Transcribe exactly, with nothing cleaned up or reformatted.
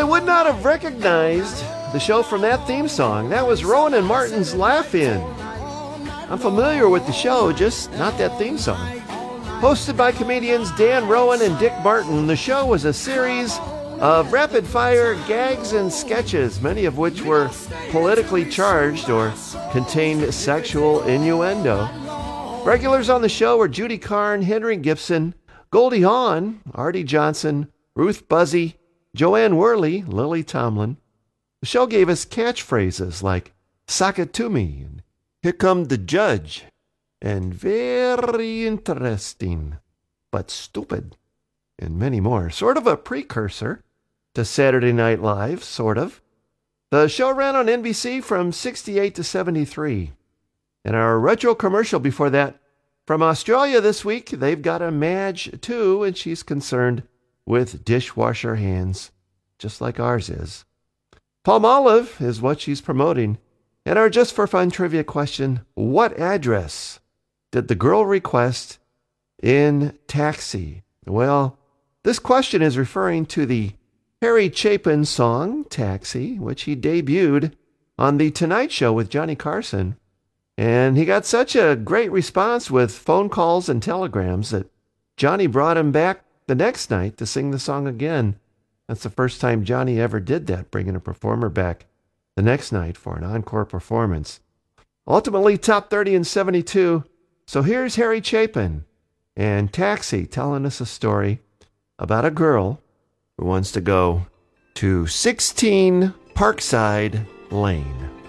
would not have recognized the show from that theme song. That was Rowan and Martin's Laugh-In. I'm familiar with the show, just not that theme song. Hosted by comedians Dan Rowan and Dick Martin, the show was a series of rapid-fire gags and sketches, many of which were politically charged or contained sexual innuendo. Regulars on the show were Judy Carn, Henry Gibson, Goldie Hawn, Artie Johnson, Ruth Buzzy, Joanne Worley, Lily Tomlin. The show gave us catchphrases like, "Sock it to me," and "Here come the judge," and "Very interesting, but stupid," and many more. Sort of a precursor to Saturday Night Live, sort of. The show ran on N B C from sixty-eight to seventy-three. And our retro commercial before that, from Australia this week, they've got a Madge too, and she's concerned with dishwasher hands, just like ours is. Palmolive is what she's promoting. And our Just for Fun trivia question, what address did the girl request in Taxi? Well, this question is referring to the Harry Chapin song, Taxi, which he debuted on The Tonight Show with Johnny Carson. And he got such a great response with phone calls and telegrams that Johnny brought him back the next night to sing the song again. That's the first time Johnny ever did that, bringing a performer back the next night for an encore performance. Ultimately top thirty in seventy-two. So here's Harry Chapin and Taxi telling us a story about a girl who wants to go to sixteen Parkside Lane.